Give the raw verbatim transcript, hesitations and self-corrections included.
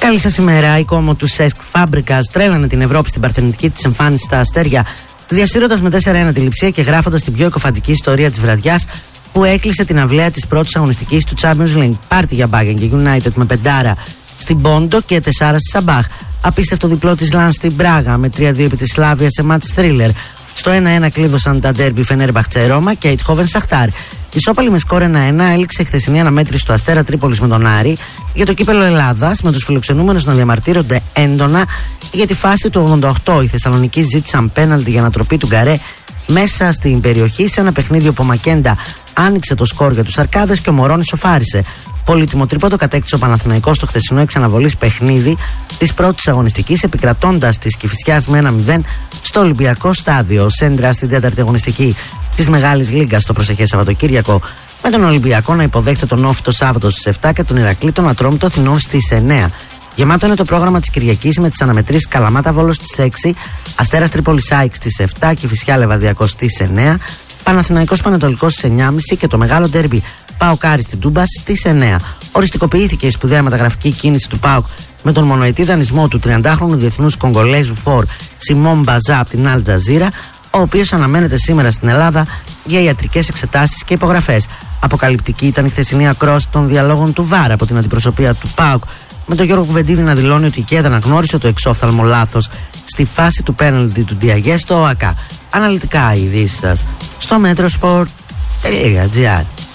Καλή σας ημέρα. Η κόμμα του Σέσκ Φάμπρικας τρέλανε την Ευρώπη στην παρθενική της εμφάνιση στα αστέρια, διασύροντας με τέσσερα ένα τη Λειψία και γράφοντας την πιο εκοφαντική ιστορία της βραδιάς που έκλεισε την αυλαία της πρώτης αγωνιστικής του Champions League. Πάρτι για Bayern και United με πεντάρα στην Πόντο και τεσσάρα στη Σαμπάχ. Απίστευτο διπλό της Λαν στην Πράγα με τρία δύο επί της Σλάβια σε μάτς θρίλερ. Στο ένα ένα κλείδωσαν τα ντέρμπι Φενέρμπαχτσε Ρώμα και Ειτχόβεν Σαχτάρ. Ισόπαλη με σκορ ένα ένα έληξε η χθεσινή αναμέτρηση του Αστέρα Τρίπολης με τον Άρη για το κύπελλο Ελλάδας, με τους φιλοξενούμενους να διαμαρτύρονται έντονα για τη φάση του ογδόντα οκτώ. Οι Θεσσαλονικοί ζήτησαν πέναλτι για ανατροπή του Γκαρέ μέσα στην περιοχή σε ένα παιχνίδι όπου ο Μακέντα άνοιξε το σκορ για τους Αρκάδες και ο Μωρόνης σοφάρισε. Πολύτιμο τρίποντο κατέκτησε ο Παναθηναϊκός στο χθεσινό εξαναβολής παιχνίδι της πρώτης αγωνιστικής, επικρατώντας της Κηφισιάς με ένα μηδέν στο Ολυμπιακό στάδιο. Σέντρα στην τέταρτη αγωνιστική της Μεγάλης Λίγκας το προσεχές Σαββατοκύριακο, με τον Ολυμπιακό να υποδέχεται τον Όφη το Σάββατο στις επτά και τον Ηρακλή τον Ατρόμητο Αθηνών στις εννέα. Γεμάτο είναι το πρόγραμμα της Κυριακής με τις αναμετρήσεις Καλαμάτα Βόλος στις έξι, Αστέρας Τρίπολης ΑΕΚ στις επτά, Κηφισιά Λεβαδιακός στις εννέα, Παναθηναϊκός Πανετολικός στις εννιά και μισή και το μεγάλο ντέρμπι ΠΑΟΚ Άρης στην Τούμπα στις εννέα. Οριστικοποιήθηκε η σπουδαία μεταγραφική κίνηση του ΠΑΟΚ με τον μονοετή δανεισμό του τριαντάχρονου διεθνούς Κογκολέζου φορ Σιμών Μπαζά από την Αλ Τζαζίρα, ο οποίος αναμένεται σήμερα στην Ελλάδα για ιατρικές εξετάσεις και υπογραφές. Αποκαλυπτική ήταν η χθεσινή ακρόαση των διαλόγων του ΒΑΡ από την αντιπροσωπεία του ΠΑΟΚ, με τον Γιώργο Κουβεντίδη να δηλώνει ότι η ΚΕΔ αναγνώρισε το εξόφθαλμο λάθος στη φάση του πέναλτι του Ντιαγέ στο ΟΑΚΑ. Αναλυτικά οι ειδήσεις σας στο μέτροσπορτ τελεία τζι άρ.